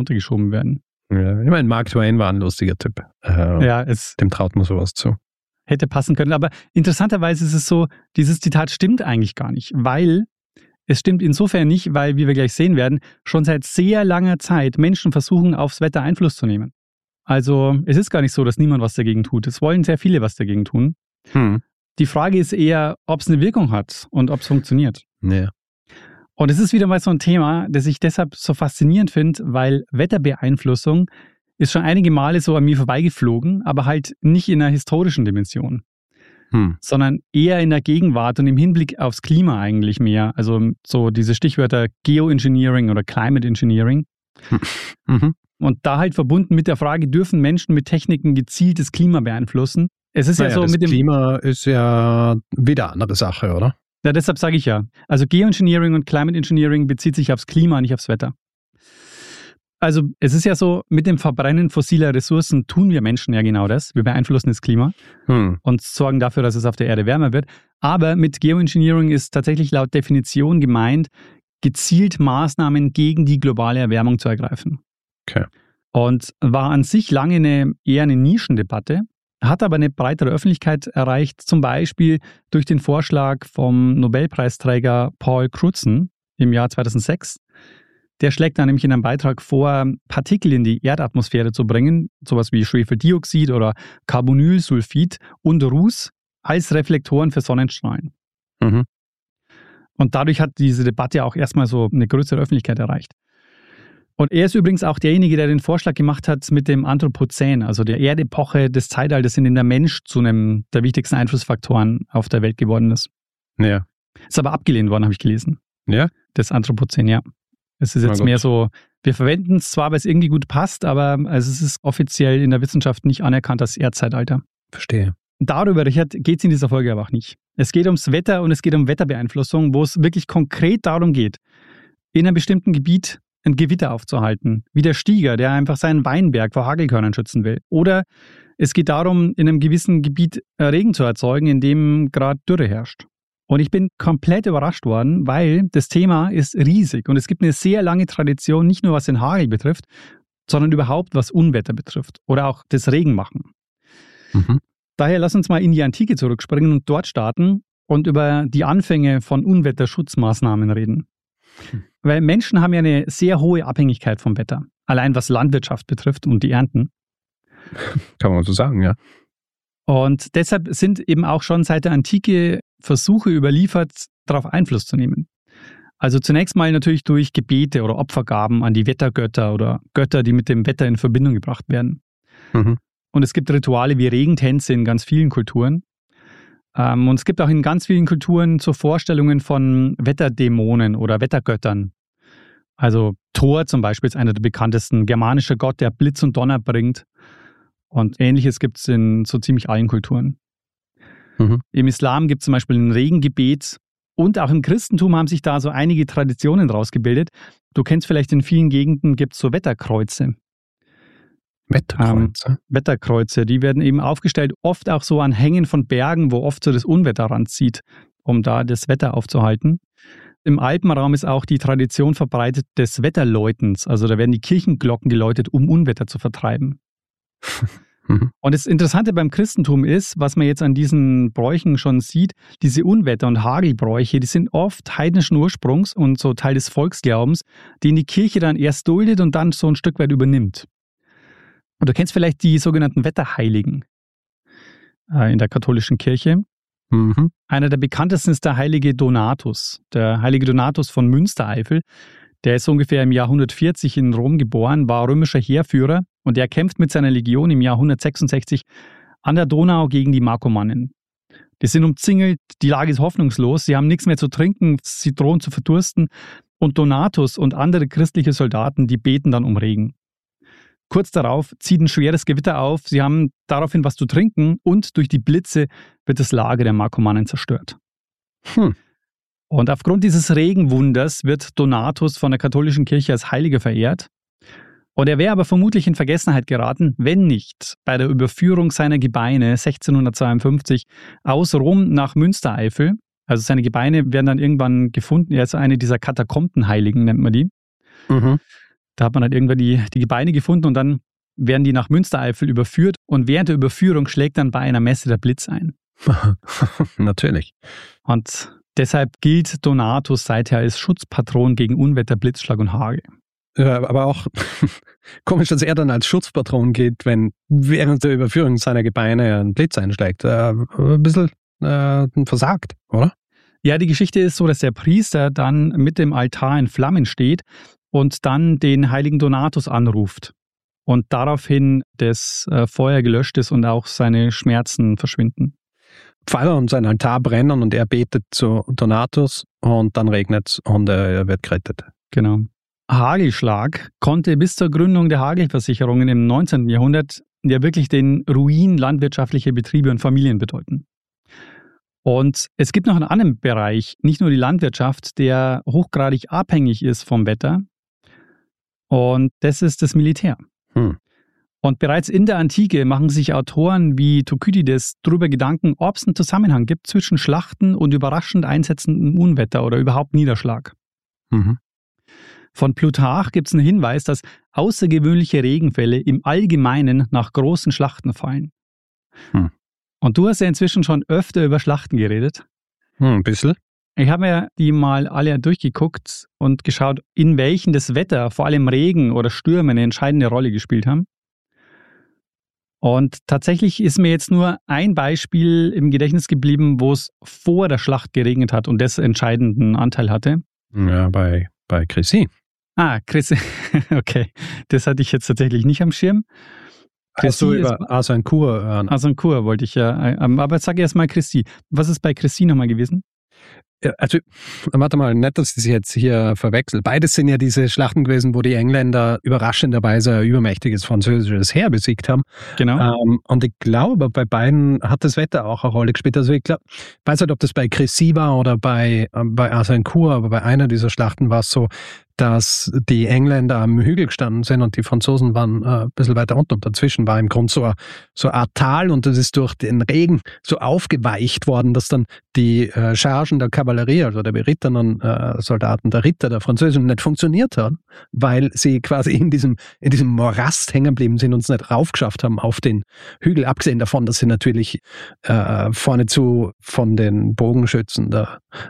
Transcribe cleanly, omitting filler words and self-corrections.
untergeschoben werden. Ja, ich meine, Mark Twain war ein lustiger Typ. Dem traut man sowas zu. Hätte passen können. Aber interessanterweise ist es so, dieses Zitat stimmt eigentlich gar nicht, weil es stimmt insofern nicht, weil, wie wir gleich sehen werden, schon seit sehr langer Zeit Menschen versuchen, aufs Wetter Einfluss zu nehmen. Also es ist gar nicht so, dass niemand was dagegen tut. Es wollen sehr viele was dagegen tun. Die Frage ist eher, ob es eine Wirkung hat und ob es funktioniert. Ja. Und es ist wieder mal so ein Thema, das ich deshalb so faszinierend finde, weil Wetterbeeinflussung ist schon einige Male so an mir vorbeigeflogen, aber halt nicht in einer historischen Dimension, sondern eher in der Gegenwart und im Hinblick aufs Klima eigentlich mehr. Also so diese Stichwörter Geoengineering oder Climate Engineering. Und da halt verbunden mit der Frage, dürfen Menschen mit Techniken gezielt das Klima beeinflussen? Es ist das Klima ist ja wieder eine andere Sache, oder? Ja, deshalb sage ich ja. Also Geoengineering und Climate Engineering bezieht sich aufs Klima, nicht aufs Wetter. Also es ist ja so, mit dem Verbrennen fossiler Ressourcen tun wir Menschen ja genau das. Wir beeinflussen das Klima und sorgen dafür, dass es auf der Erde wärmer wird. Aber mit Geoengineering ist tatsächlich laut Definition gemeint, gezielt Maßnahmen gegen die globale Erwärmung zu ergreifen. Okay. Und war an sich lange eher eine Nischendebatte, hat aber eine breitere Öffentlichkeit erreicht, zum Beispiel durch den Vorschlag vom Nobelpreisträger Paul Crutzen im Jahr 2006. Der schlägt da nämlich in einem Beitrag vor, Partikel in die Erdatmosphäre zu bringen, sowas wie Schwefeldioxid oder Carbonylsulfid und Ruß als Reflektoren für Sonnenstrahlen. Und dadurch hat diese Debatte auch erstmal so eine größere Öffentlichkeit erreicht. Und er ist übrigens auch derjenige, der den Vorschlag gemacht hat mit dem Anthropozän, also der Erdepoche des Zeitalters, in dem der Mensch zu einem der wichtigsten Einflussfaktoren auf der Welt geworden ist. Ja. Ist aber abgelehnt worden, habe ich gelesen. Ja? Das Anthropozän, ja. Es ist jetzt mehr so, wir verwenden es zwar, weil es irgendwie gut passt, aber also es ist offiziell in der Wissenschaft nicht anerkannt als Erdzeitalter. Verstehe. Darüber, Richard, geht es in dieser Folge aber auch nicht. Es geht ums Wetter und es geht um Wetterbeeinflussung, wo es wirklich konkret darum geht, in einem bestimmten Gebiet ein Gewitter aufzuhalten, wie der Stieger, der einfach seinen Weinberg vor Hagelkörnern schützen will. Oder es geht darum, in einem gewissen Gebiet Regen zu erzeugen, in dem gerade Dürre herrscht. Und ich bin komplett überrascht worden, weil das Thema ist riesig und es gibt eine sehr lange Tradition, nicht nur was den Hagel betrifft, sondern überhaupt was Unwetter betrifft oder auch das Regenmachen. Daher lass uns mal in die Antike zurückspringen und dort starten und über die Anfänge von Unwetterschutzmaßnahmen reden. Weil Menschen haben ja eine sehr hohe Abhängigkeit vom Wetter, allein was Landwirtschaft betrifft und die Ernten. Kann man so sagen, ja. Und deshalb sind eben auch schon seit der Antike Versuche überliefert, darauf Einfluss zu nehmen. Also zunächst mal natürlich durch Gebete oder Opfergaben an die Wettergötter oder Götter, die mit dem Wetter in Verbindung gebracht werden. Und es gibt Rituale wie Regentänze in ganz vielen Kulturen. Und es gibt auch in ganz vielen Kulturen so Vorstellungen von Wetterdämonen oder Wettergöttern. Also Thor zum Beispiel ist einer der bekanntesten, germanischer Gott, der Blitz und Donner bringt. Und Ähnliches gibt es in so ziemlich allen Kulturen. Im Islam gibt es zum Beispiel ein Regengebet und auch im Christentum haben sich da so einige Traditionen rausgebildet. Du kennst vielleicht, in vielen Gegenden gibt es so Wetterkreuze. Wetterkreuze, die werden eben aufgestellt, oft auch so an Hängen von Bergen, wo oft so das Unwetter ranzieht, um da das Wetter aufzuhalten. Im Alpenraum ist auch die Tradition verbreitet des Wetterläutens. Also da werden die Kirchenglocken geläutet, um Unwetter zu vertreiben. Und das Interessante beim Christentum ist, was man jetzt an diesen Bräuchen schon sieht, diese Unwetter- und Hagelbräuche, die sind oft heidnischen Ursprungs und so Teil des Volksglaubens, den die Kirche dann erst duldet und dann so ein Stück weit übernimmt. Und du kennst vielleicht die sogenannten Wetterheiligen in der katholischen Kirche. Einer der bekanntesten ist der heilige Donatus. Der heilige Donatus von Münstereifel. Der ist ungefähr im Jahr 140 in Rom geboren, war römischer Heerführer und er kämpft mit seiner Legion im Jahr 166 an der Donau gegen die Markomannen. Die sind umzingelt, die Lage ist hoffnungslos, sie haben nichts mehr zu trinken, sie drohen zu verdursten und Donatus und andere christliche Soldaten, die beten dann um Regen. Kurz darauf zieht ein schweres Gewitter auf, sie haben daraufhin was zu trinken und durch die Blitze wird das Lager der Markomannen zerstört. Und aufgrund dieses Regenwunders wird Donatus von der katholischen Kirche als Heiliger verehrt. Und er wäre aber vermutlich in Vergessenheit geraten, wenn nicht bei der Überführung seiner Gebeine 1652 aus Rom nach Münstereifel. Also seine Gebeine werden dann irgendwann gefunden. Er ist eine dieser Katakombenheiligen, nennt man die. Da hat man halt irgendwann die Gebeine gefunden und dann werden die nach Münstereifel überführt und während der Überführung schlägt dann bei einer Messe der Blitz ein. Natürlich. Und deshalb gilt Donatus seither als Schutzpatron gegen Unwetter, Blitzschlag und Hagel. Ja, aber auch komisch, dass er dann als Schutzpatron geht, wenn während der Überführung seiner Gebeine ein Blitz einschlägt. Ein bisschen versagt, oder? Ja, die Geschichte ist so, dass der Priester dann mit dem Altar in Flammen steht und dann den heiligen Donatus anruft. Und daraufhin das Feuer gelöscht ist und auch seine Schmerzen verschwinden. Pfeiler und sein Altar brennen und er betet zu Donatus und dann regnet es und er wird gerettet. Genau. Hagelschlag konnte bis zur Gründung der Hagelversicherungen im 19. Jahrhundert ja wirklich den Ruin landwirtschaftlicher Betriebe und Familien bedeuten. Und es gibt noch einen anderen Bereich, nicht nur die Landwirtschaft, der hochgradig abhängig ist vom Wetter. Und das ist das Militär. Und bereits in der Antike machen sich Autoren wie Thukydides darüber Gedanken, ob es einen Zusammenhang gibt zwischen Schlachten und überraschend einsetzendem Unwetter oder überhaupt Niederschlag. Von Plutarch gibt es einen Hinweis, dass außergewöhnliche Regenfälle im Allgemeinen nach großen Schlachten fallen. Und du hast ja inzwischen schon öfter über Schlachten geredet. Ein bisschen. Ich habe mir die mal alle durchgeguckt und geschaut, in welchen das Wetter, vor allem Regen oder Stürme, eine entscheidende Rolle gespielt haben. Und tatsächlich ist mir jetzt nur ein Beispiel im Gedächtnis geblieben, wo es vor der Schlacht geregnet hat und das entscheidenden Anteil hatte. Ja, bei Crécy. Crécy. Okay, das hatte ich jetzt tatsächlich nicht am Schirm. Hast du über Azincourt? Azincourt wollte ich ja, aber sag erst mal Crécy. Was ist bei Crécy nochmal gewesen? Also, warte mal, nicht, dass ich es jetzt hier verwechsel. Beides sind ja diese Schlachten gewesen, wo die Engländer überraschenderweise ein übermächtiges französisches Heer besiegt haben. Genau. Und ich glaube, bei beiden hat das Wetter auch eine Rolle gespielt. Also ich weiß nicht, ob das bei Crécy war oder bei Azincourt, aber bei einer dieser Schlachten war es so, dass die Engländer am Hügel gestanden sind und die Franzosen waren ein bisschen weiter unten. Und dazwischen war im Grunde so eine Art Tal und das ist durch den Regen so aufgeweicht worden, dass dann die Chargen der Kavallerie, also der berittenen Soldaten, der Ritter der Französischen nicht funktioniert haben, weil sie quasi in diesem Morast hängen geblieben sind und es nicht raufgeschafft haben auf den Hügel, abgesehen davon, dass sie natürlich vorne zu von den Bogenschützen der